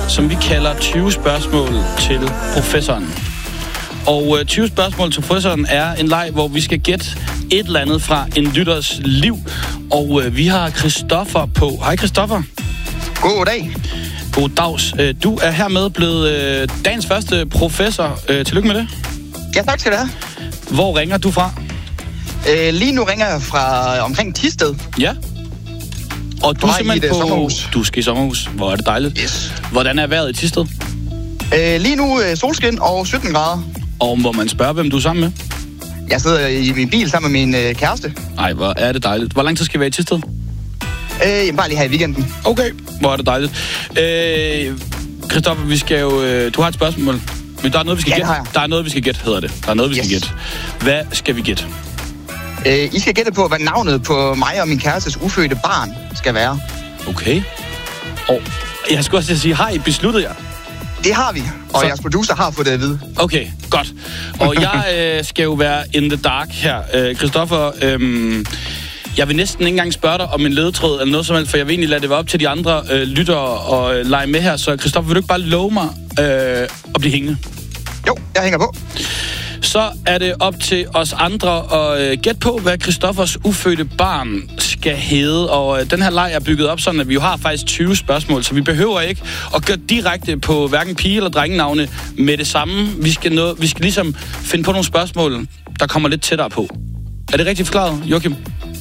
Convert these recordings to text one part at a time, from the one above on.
som vi kalder 20 spørgsmål til professoren. Og 20 spørgsmål til professoren er en leg, hvor vi skal gætte et eller andet fra en lytters liv. Og vi har Christoffer på. Hej Christoffer. God dag. God dags. Du er hermed blevet dagens første professor. Tillykke med det. Ja, tak skal du have. Hvor ringer du fra? Lige nu ringer jeg fra omkring Thisted. Ja. Og du er simpelthen på sommerhus. Du skal i sommerhus. Hvor er det dejligt. Yes. Hvordan er vejret i Thisted? Lige nu solskin og 17 grader. Og må man spørge, hvem du er sammen med? Jeg sidder i min bil sammen med min kæreste. Nej, hvor er det dejligt. Hvor lang tid skal vi være i Thisted? Bare lige her i weekenden. Okay, hvor er det dejligt. Christoffer, vi skal jo... Du har et spørgsmål. Men der er noget, vi skal gætte. Der er noget, vi skal gætte, hedder det. Der er noget, vi skal gætte. Hvad skal vi gætte? I skal gætte på, hvad navnet på mig og min kærestes ufødte barn skal være. Okay. Og jeg skulle også sige, har I besluttet jer? Det har vi, og jeres producer har fået det at vide. Okay, godt. Og jeg skal jo være in the dark her. Christoffer, jeg vil næsten ikke engang spørge dig om en ledetråd eller noget som helst, for jeg vil egentlig lade det være op til de andre lyttere og lege med her. Så Christoffer, vil du ikke bare love mig at blive hængende? Jo, jeg hænger på. Så er det op til os andre at gætte på, hvad Christoffers ufødte barn skal hedde. Og den her leg er bygget op sådan, at vi jo har faktisk 20 spørgsmål, så vi behøver ikke at gå direkte på hverken pige- eller drengenavne med det samme. Vi skal ligesom finde på nogle spørgsmål, der kommer lidt tættere på. Er det rigtigt forklaret, Joachim?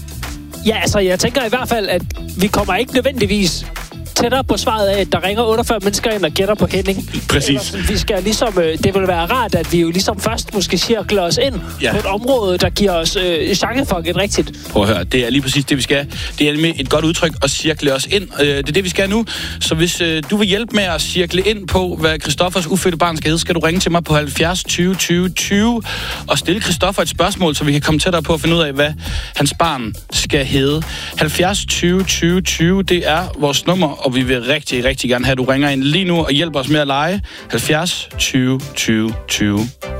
Ja, altså jeg tænker i hvert fald, at vi kommer ikke nødvendigvis tættere på svaret af, at der ringer 48 mennesker ind og gætter på Henning. Præcis. Vi skal ligesom, det vil være rart, at vi jo ligesom først måske cirkler os ind på et område, der giver os chance for at gætte rigtigt. Prøv at høre, det er lige præcis det, vi skal. Det er nemlig et godt udtryk at cirkle os ind. Det er det, vi skal nu. Så hvis du vil hjælpe med at cirkle ind på, hvad Christoffers ufødte barn skal hedde, skal du ringe til mig på 70 20 20 20 og stille Christoffer et spørgsmål, så vi kan komme tættere på at finde ud af, hvad hans barn skal hedde. 70 20 20 20, det er vores nummer, og vi vil rigtig, rigtig gerne have, at du ringer ind lige nu og hjælper os med at lege. 70 20 20 20.